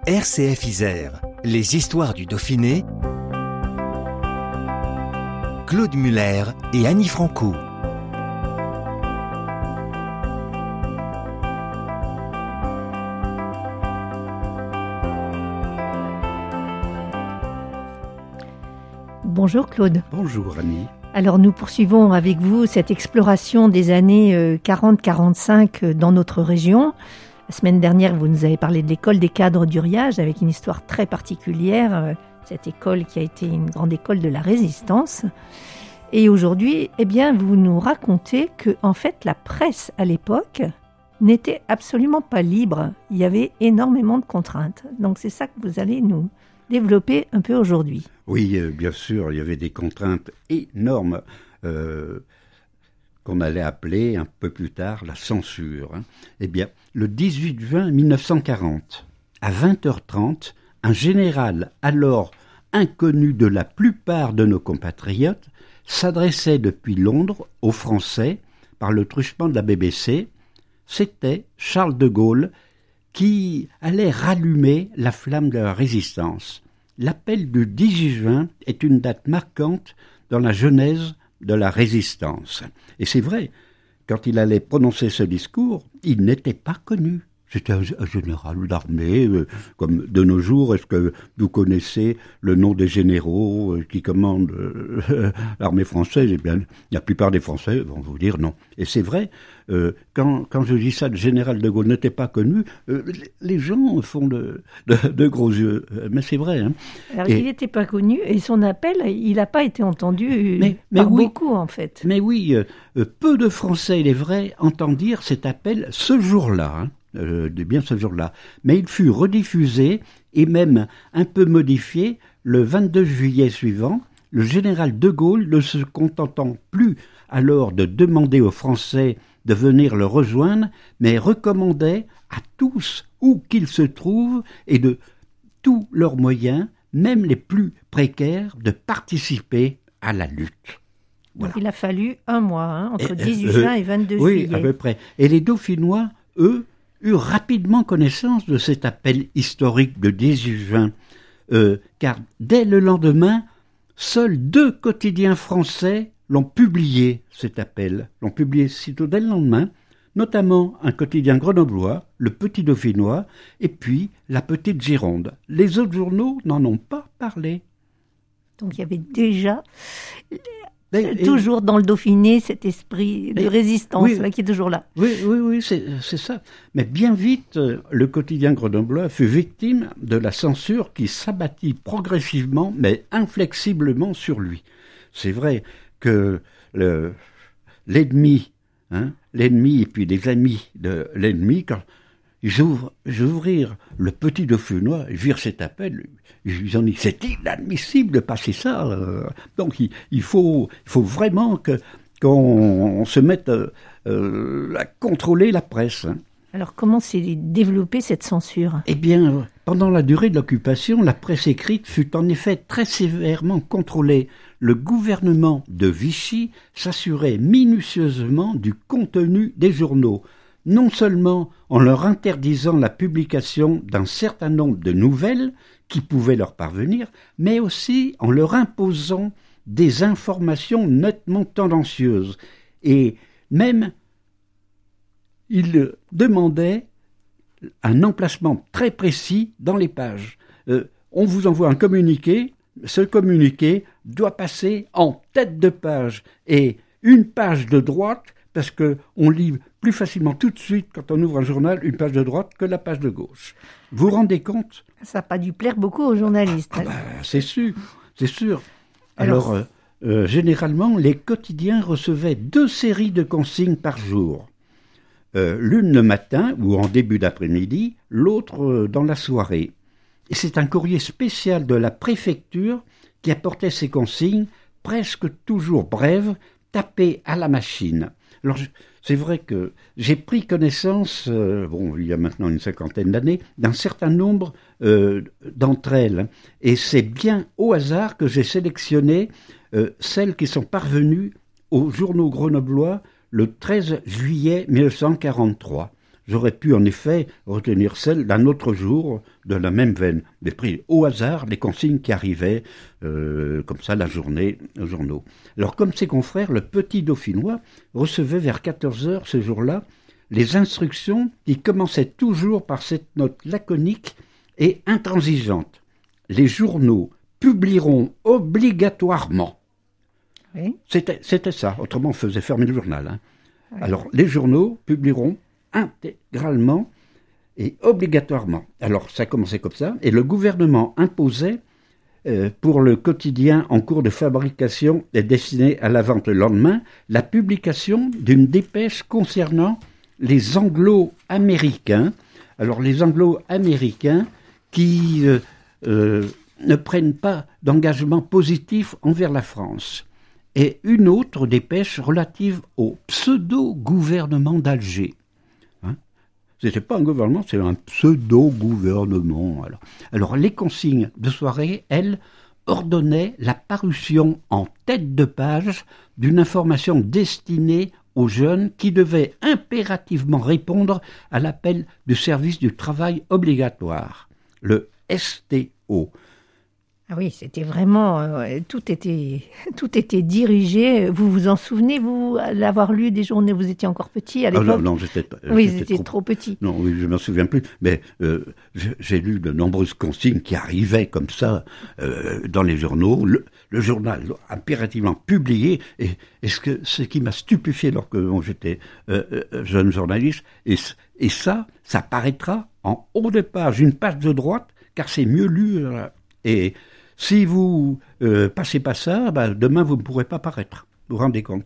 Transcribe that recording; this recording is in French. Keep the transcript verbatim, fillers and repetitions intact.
R C F Isère, les histoires du Dauphiné, Claude Muller et Annie Franco. Bonjour Claude. Bonjour Annie. Alors nous poursuivons avec vous cette exploration des années quarante quarante-cinq dans notre région. La semaine dernière, vous nous avez parlé de l'école des cadres d'Uriage avec une histoire très particulière, cette école qui a été une grande école de la résistance. Et aujourd'hui, eh bien, vous nous racontez que en fait, la presse à l'époque n'était absolument pas libre. Il y avait énormément de contraintes. Donc c'est ça que vous allez nous développer un peu aujourd'hui. Oui, euh, bien sûr, il y avait des contraintes énormes euh, qu'on allait appeler un peu plus tard la censure. Hein. Eh bien, le dix-huit juin mille neuf cent quarante, à vingt heures trente, un général alors inconnu de la plupart de nos compatriotes s'adressait depuis Londres aux Français par le truchement de la B B C. C'était Charles de Gaulle qui allait rallumer la flamme de la résistance. L'appel du dix-huit juin est une date marquante dans la genèse de la résistance. Et c'est vrai, quand il allait prononcer ce discours, il n'était pas connu. C'était un, un général d'armée, euh, comme de nos jours. Est-ce que vous connaissez le nom des généraux euh, qui commandent euh, l'armée française ? Eh bien, la plupart des Français vont vous dire non. Et c'est vrai, euh, quand, quand je dis ça, le général de Gaulle n'était pas connu, euh, les gens font de, de, de gros yeux. Mais c'est vrai. Hein. Alors, et, il n'était pas connu et son appel, il n'a pas été entendu mais, mais par oui, beaucoup, en fait. Mais oui, euh, peu de Français, il est vrai, entendirent cet appel ce jour-là. Hein. Euh, de bien ce jour-là. Mais il fut rediffusé et même un peu modifié le vingt-deux juillet suivant, le général de Gaulle ne se contentant plus alors de demander aux Français de venir le rejoindre, mais recommandait à tous, où qu'ils se trouvent, et de tous leurs moyens, même les plus précaires, de participer à la lutte. Voilà. Donc il a fallu un mois, hein, entre et, dix-huit juin euh, et vingt-deux oui, juillet. Oui, à peu près. Et les Dauphinois, eux, eurent rapidement connaissance de cet appel historique de dix-huit juin, euh, car dès le lendemain, seuls deux quotidiens français l'ont publié, cet appel, l'ont publié sitôt dès le lendemain, notamment un quotidien grenoblois, le Petit Dauphinois, et puis la Petite Gironde. Les autres journaux n'en ont pas parlé. Donc il y avait déjà... Et, toujours dans le Dauphiné, cet esprit de et, résistance oui, là, qui est toujours là. Oui, oui, oui, c'est, c'est ça. Mais bien vite, le quotidien grenoblois fut victime de la censure qui s'abattit progressivement, mais inflexiblement sur lui. C'est vrai que le, l'ennemi, hein, l'ennemi et puis les amis de l'ennemi, quand ils ouvrent, ils ouvrirent le Petit Dauphinois, ils virent cet appel, ils ont dit c'est inadmissible de passer ça. Donc il, il, faut, il faut vraiment que, qu'on se mette euh, à contrôler la presse. Alors comment s'est développée cette censure ? Eh bien, pendant la durée de l'occupation, la presse écrite fut en effet très sévèrement contrôlée. Le gouvernement de Vichy s'assurait minutieusement du contenu des journaux, non seulement en leur interdisant la publication d'un certain nombre de nouvelles qui pouvaient leur parvenir, mais aussi en leur imposant des informations nettement tendancieuses. Et même, ils demandaient un emplacement très précis dans les pages. Euh, on vous envoie un communiqué, ce communiqué doit passer en tête de page, et une page de droite, parce qu'on lit plus facilement tout de suite, quand on ouvre un journal, une page de droite que la page de gauche. Vous vous rendez compte ? Ça n'a pas dû plaire beaucoup aux journalistes. Ah, ah bah, c'est sûr, c'est sûr. Alors, Alors euh, euh, généralement, les quotidiens recevaient deux séries de consignes par jour. Euh, l'une le matin ou en début d'après-midi, l'autre euh, dans la soirée. Et c'est un courrier spécial de la préfecture qui apportait ces consignes, presque toujours brèves, tapées à la machine. Alors, c'est vrai que j'ai pris connaissance, euh, bon, il y a maintenant une cinquantaine d'années, d'un certain nombre euh, d'entre elles. Et c'est bien au hasard que j'ai sélectionné euh, celles qui sont parvenues aux journaux grenoblois le treize juillet mille neuf cent quarante-trois. j'aurais pu en effet retenir celle d'un autre jour de la même veine. J'ai pris au hasard les consignes qui arrivaient, euh, comme ça, la journée, aux journaux. Alors, comme ses confrères, le Petit Dauphinois recevait vers quatorze heures ce jour-là les instructions qui commençaient toujours par cette note laconique et intransigeante. Les journaux publieront obligatoirement. Oui. C'était, c'était ça, autrement on faisait fermer le journal. Hein. Oui. Alors, les journaux publieront intégralement et obligatoirement. Alors, ça commençait comme ça, et le gouvernement imposait, euh, pour le quotidien en cours de fabrication et destiné à la vente le lendemain, la publication d'une dépêche concernant les anglo-américains. Alors, les anglo-américains qui euh, euh, ne prennent pas d'engagement positif envers la France. Et une autre dépêche relative au pseudo-gouvernement d'Alger. Hein, c'était pas un gouvernement, c'est un pseudo-gouvernement. Alors. alors, les consignes de soirée, elles, ordonnaient la parution en tête de page d'une information destinée aux jeunes qui devaient impérativement répondre à l'appel du service du travail obligatoire, le S T O. Ah oui, c'était vraiment, euh, tout était, tout était dirigé. Vous vous en souvenez, vous, l'avoir lu des journées, vous étiez encore petit à l'époque? Ah non, non, j'étais, oui, j'étais j'étais trop, trop petit. Non, oui, je ne m'en souviens plus, mais euh, j'ai lu de nombreuses consignes qui arrivaient comme ça euh, dans les journaux. Le, le journal impérativement publié, et, et ce, que, ce qui m'a stupéfié lorsque bon, j'étais euh, euh, jeune journaliste, et, et ça, ça paraîtra en haut de page, une page de droite, car c'est mieux lu. Euh, et si vous euh, passez pas ça, bah, demain vous ne pourrez pas paraître. Vous vous rendez compte ?